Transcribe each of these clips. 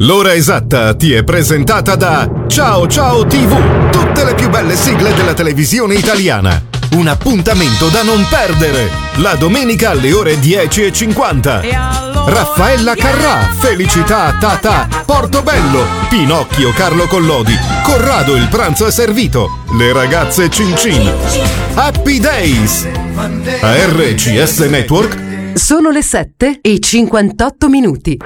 L'ora esatta ti è presentata da Ciao Ciao TV, tutte le più belle sigle della televisione italiana. Un appuntamento da non perdere, la domenica alle ore 10:50. Raffaella Carrà, Felicità Tata, Portobello, Pinocchio Carlo Collodi, Corrado il pranzo è servito, le ragazze Cin Cin. Happy Days. A RCS Network. Sono le 7:58.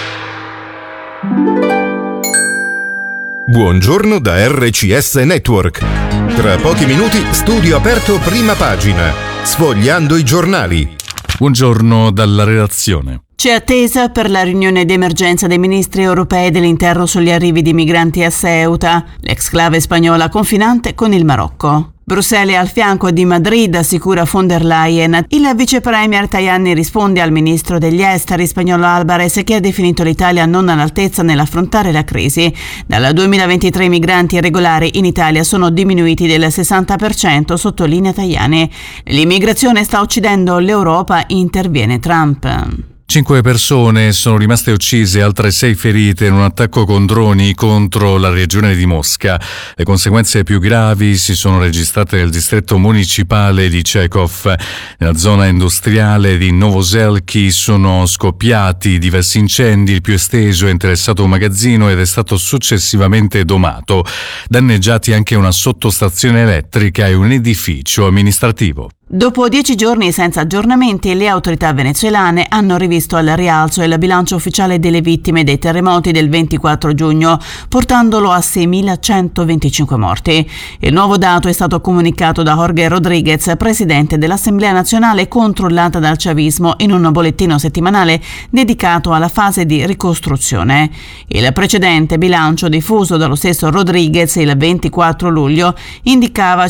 Buongiorno da RCS Network. Tra pochi minuti studio aperto prima pagina, sfogliando i giornali. Buongiorno dalla redazione. C'è attesa per la riunione d'emergenza dei ministri europei dell'interno sugli arrivi di migranti a Ceuta, l'exclave spagnola confinante con il Marocco. Bruxelles è al fianco di Madrid, assicura von der Leyen. Il vice premier Tajani risponde al ministro degli esteri spagnolo Álvarez, che ha definito l'Italia non all'altezza nell'affrontare la crisi. Dal 2023 i migranti irregolari in Italia sono diminuiti del 60%, sottolinea Tajani. L'immigrazione sta uccidendo l'Europa, interviene Trump. 5 persone sono rimaste uccise, altre 6 ferite in un attacco con droni contro la regione di Mosca. Le conseguenze più gravi si sono registrate nel distretto municipale di Chekhov. Nella zona industriale di Novoselky sono scoppiati diversi incendi, il più esteso è interessato un magazzino ed è stato successivamente domato. Danneggiati anche una sottostazione elettrica e un edificio amministrativo. Dopo 10 giorni senza aggiornamenti, le autorità venezuelane hanno rivisto al rialzo il bilancio ufficiale delle vittime dei terremoti del 24 giugno, portandolo a 6.125 morti. Il nuovo dato è stato comunicato da Jorge Rodríguez, presidente dell'Assemblea nazionale controllata dal chavismo, in un bollettino settimanale dedicato alla fase di ricostruzione. Il precedente bilancio diffuso dallo stesso Rodríguez il 24 luglio indicava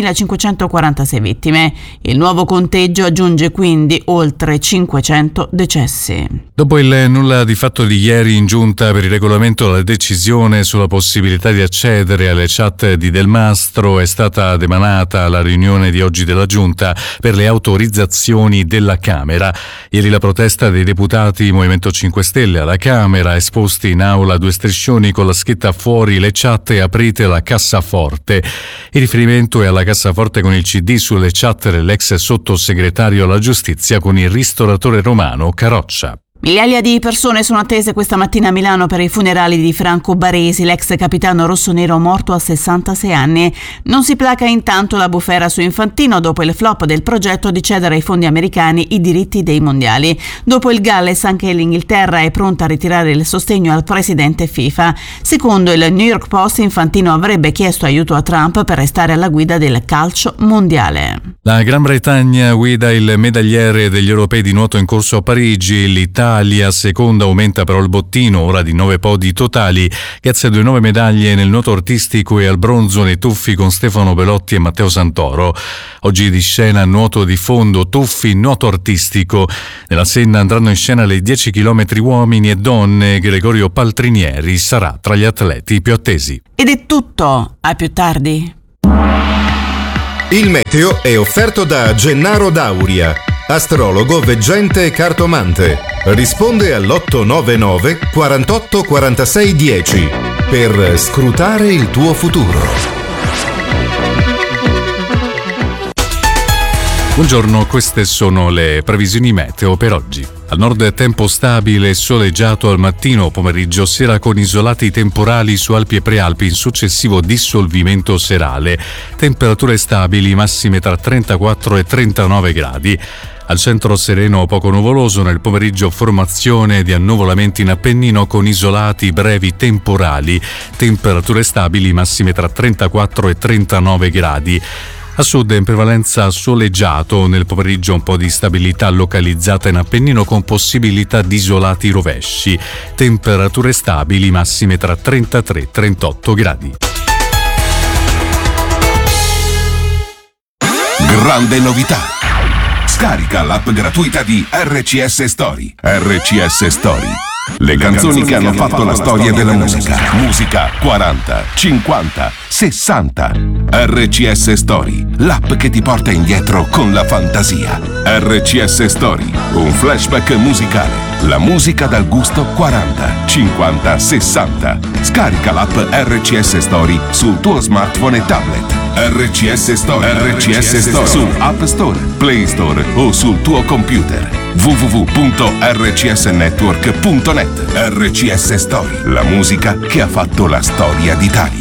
5.546 vittime. Il nuovo conteggio aggiunge quindi oltre 500 decessi. Dopo il nulla di fatto di ieri in giunta per il regolamento, la decisione sulla possibilità di accedere alle chat di Del Mastro è stata demanata alla riunione di oggi della giunta per le autorizzazioni della Camera. Ieri la protesta dei deputati Movimento 5 Stelle alla Camera, esposti in aula 2 striscioni con la scritta "Fuori le chat e aprite la cassaforte". Il riferimento è alla cassaforte con il CD sulle chat dell'ex sottosegretario alla giustizia con il ristoratore romano Caroccia. Migliaia di persone sono attese questa mattina a Milano per i funerali di Franco Baresi, l'ex capitano rossonero morto a 66 anni. Non si placa intanto la bufera su Infantino dopo il flop del progetto di cedere ai fondi americani i diritti dei mondiali. Dopo il Galles anche l'Inghilterra è pronta a ritirare il sostegno al presidente FIFA. Secondo il New York Post, Infantino avrebbe chiesto aiuto a Trump per restare alla guida del calcio mondiale. La Gran Bretagna guida il medagliere degli europei di nuoto in corso a Parigi. L'Italia seconda aumenta però il bottino, ora di 9 podi totali, grazie a 2 nuove medaglie nel nuoto artistico e al bronzo nei tuffi con Stefano Belotti e Matteo Santoro. Oggi di scena nuoto di fondo, tuffi, nuoto artistico. Nella Senna andranno in scena le 10 km uomini e donne. Gregorio Paltrinieri sarà tra gli atleti più attesi. Ed è tutto, a più tardi. Il meteo è offerto da Gennaro Dauria, astrologo, veggente e cartomante. Risponde all'899 48 46 10 per scrutare il tuo futuro. Buongiorno, queste sono le previsioni meteo per oggi. Al nord tempo stabile e soleggiato al mattino, pomeriggio, sera con isolati temporali su Alpi e Prealpi in successivo dissolvimento serale. Temperature stabili, massime tra 34 e 39 gradi. Al centro sereno poco nuvoloso, nel pomeriggio formazione di annuvolamenti in Appennino con isolati brevi temporali. Temperature stabili, massime tra 34 e 39 gradi. A sud in prevalenza soleggiato, nel pomeriggio un po' di stabilità localizzata in Appennino con possibilità di isolati rovesci. Temperature stabili, massime tra 33 e 38 gradi. Grande novità! Scarica l'app gratuita di RCS Story. RCS Story. Le canzoni che hanno fatto la storia della musica. Musica 40, 50, 60. RCS Story, l'app che ti porta indietro con la fantasia. RCS Story, un flashback musicale. La musica dal gusto 40, 50, 60. Scarica l'app RCS Story sul tuo smartphone e tablet. RCS Story. RCS Story su App Store, Play Store o sul tuo computer. www.rcsnetwork.net. RCS Story. La musica che ha fatto la storia d'Italia.